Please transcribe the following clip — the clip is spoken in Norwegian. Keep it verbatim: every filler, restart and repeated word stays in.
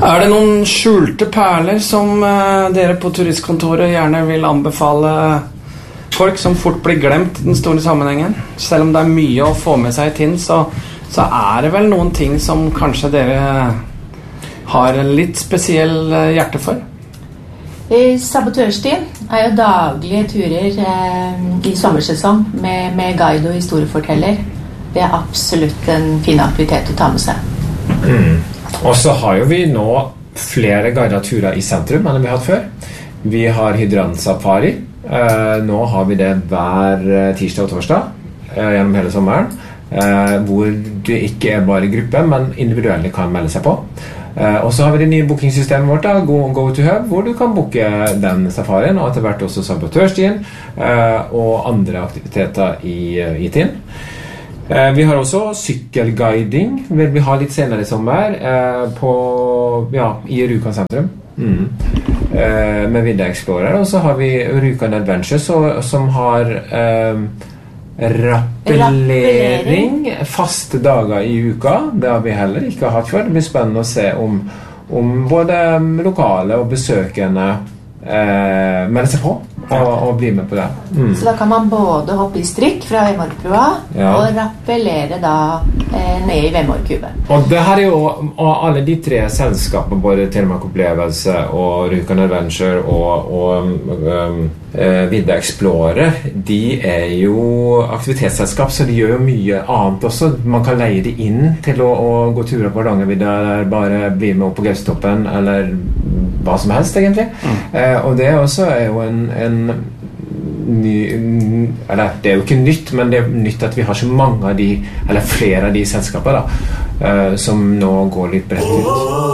Er det noen skjulte perler som uh, dere på turistkontoret gjerne vil anbefale folk som fort blir glemt i den store sammenhengen? Selv om det er mye å få med seg i Tinn, så, så er det vel noen ting som kanskje dere har en litt spesiell hjerte for? Sabotørstien er jo daglige turer eh, i sommersesong med, med guide og historieforteller. Det er absolutt en fin aktivitet å ta med seg. Mm. Og så har jo vi nå flere guidede turer i sentrum enn vi har hatt før. Vi har hydrantsafari. Eh, nå har vi det hver tirsdag og torsdag eh, gjennom hele sommeren, eh, hvor det ikke er bare gruppe, men individuelle kan melde seg på. Eh, og så har vi det nye bookingsystemet vårt, da, Go, Go to Hub, hvor du kan booke den safarien, og etter hvert også sabotørstien eh, og andre aktiviteter i, i Tinn. Vi har også sykkelguiding, vil vi ha litt senere i sommer, eh, på, ja, i Rjukan sentrum, mm. eh, med Vidda Explorer. Og så har vi Rjukan Adventure, så, som har eh, rappellering, faste dager i uka. Det har vi heller ikke hatt før. Det blir spennende å se om, om både lokale og besøkende eh, melder seg på. Og, og bli med på det. Mm. Så da kan man både hoppe i strikk fra Vemorbrua, ja, og rappellere da eh, ned i Vemorkuben. Og det her er jo, og alle de tre selskapene, både Telemark Opplevelse og Rjukan Adventure og, og um, uh, Vidda Explorer, de er jo aktivitetsselskap, så de gjør jo mye annet også. Man kan leie de inn til å, å gå turer på Hardangervidda, eller bare bli med opp på Gaustoppen, eller hva som helst egentlig. Mm. Uh, og det også er jo en, en ny, eller det er jo ikke nytt, men det er nytt at vi har så mange av de, eller flere av de selskaper da, uh, som nå går litt bredt ut.